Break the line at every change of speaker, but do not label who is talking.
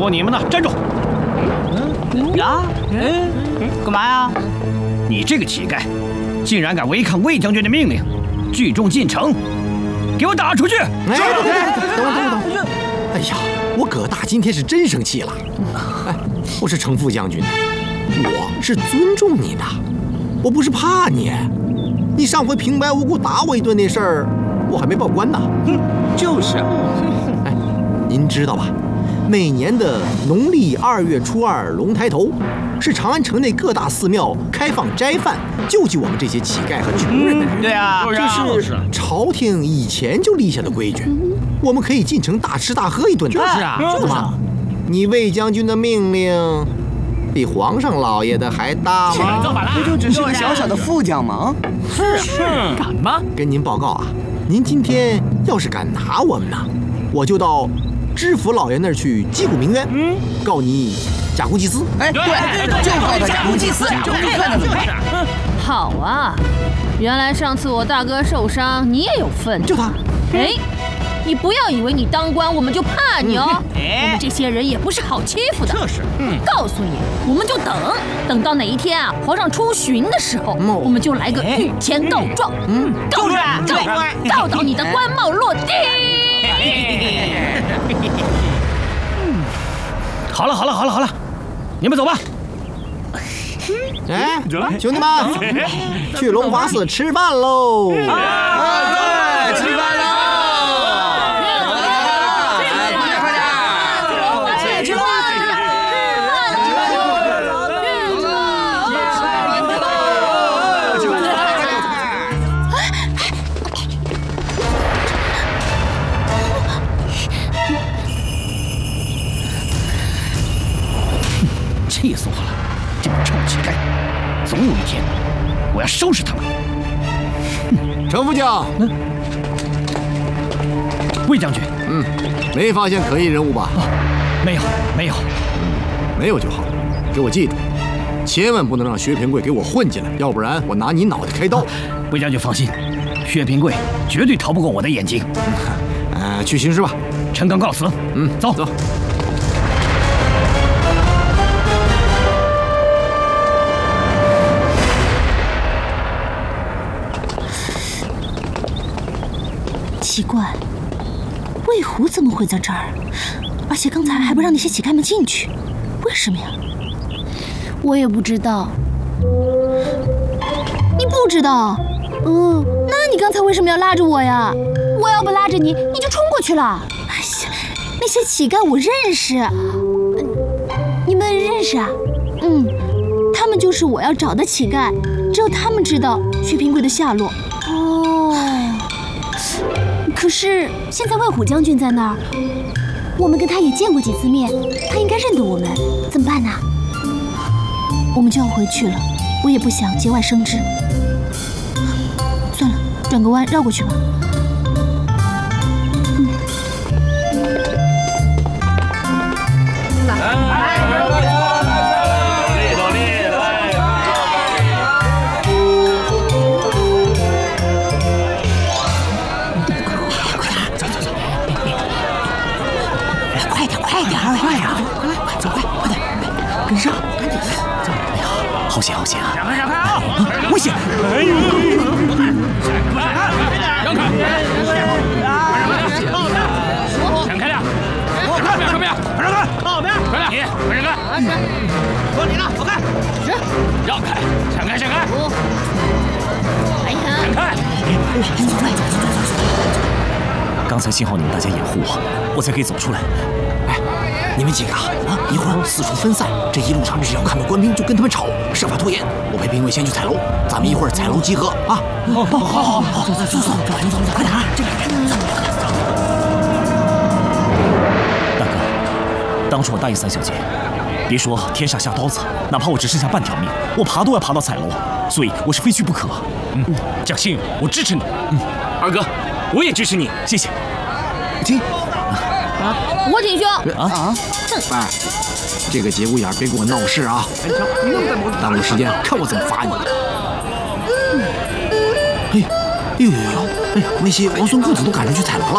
你们呢，站住！
干嘛呀？
你这个乞丐，竟然敢违抗魏将军的命令，聚众进城，给我打出去！
等会。哎呀，我葛大今天是真生气了。哎，我是程副将军，我是尊重你的，我不是怕你。你上回平白无故打我一顿那事儿，我还没报官呢。
就是。
哎，您知道吧？每年的农历2月初2龙抬头，是长安城内各大寺庙开放斋饭，救济我们这些乞丐和穷人的日子。
对啊，
这是朝廷以前就立下的规矩，我们可以进城大吃大喝一顿的。
就是啊，
怎么？你魏将军的命令比皇上老爷的还大吗？
不就只是个小小的副将吗？
是，敢吗？
跟您报告啊，您今天要是敢拿我们呢，我就到知府老爷那儿去击鼓鸣冤，告你假公济私。
哎，对，就告他假公济私，就看他怎么办。
好啊，原来上次我大哥受伤，你也有份。
就他。
哎，你不要以为你当官我们就怕你哦，我们这些人也不是好欺负的。
这是，
告诉你，我们就等到哪一天啊，皇上出巡的时候，我们就来个御前告状，告到你的官帽落地。
好了，你们走吧。
哎，兄弟们，去龙华寺吃饭喽！
对，吃饭喽！快点！去龙华寺吃饭！
气死我了！这帮臭乞丐，总有一天我要收拾他们。
程副将，
魏将军，
没发现可疑人物吧？
没有。
没有就好，给我记住，千万不能让薛平贵给我混进来，要不然我拿你脑袋开刀。
魏将军放心，薛平贵绝对逃不过我的眼睛。
去行事吧。
陈刚告辞。走。
奇怪，魏胡怎么会在这儿？而且刚才还不让那些乞丐们进去，为什么呀？我也不知道。你不知道？那你刚才为什么要拉着我呀？我要不拉着你，你就冲过去了。哎呀，那些乞丐我认识。你们认识啊？他们就是我要找的乞丐，只有他们知道薛平贵的下落。可是现在魏虎将军在那儿，我们跟他也见过几次面，他应该认得我们，怎么办呢？我们就要回去了，我也不想节外生枝。算了，转个弯绕过去吧。
跟上，
赶紧走！哎呀，好险啊！
闪开啊！
危险！哎呦！
让开！闪开点！上边！让开！靠边！快点！你快让开！说你呢，走开！是，让开！闪开！
哎呀！
闪开！
刚才幸好你们大家掩护我才可以走出来。
哎，你们几个一会儿四处分散，这一路上只要看到官兵就跟他们吵，设法拖延。我陪评委先去踩楼，咱们一会儿踩楼集合啊！好，走，快点啊！这边。
大哥，当初我答应三小姐，别说天上下刀子，哪怕我只剩下半条命，我爬都要爬到彩楼，所以我是非去不可。蒋新宇，我支持你。二哥，我也支持你，谢谢。
听。
我挺凶
啊！哎，这个节骨眼别给我闹事啊！耽误时间，看我怎么罚你！哎，那些王孙公子都赶上去踩楼了。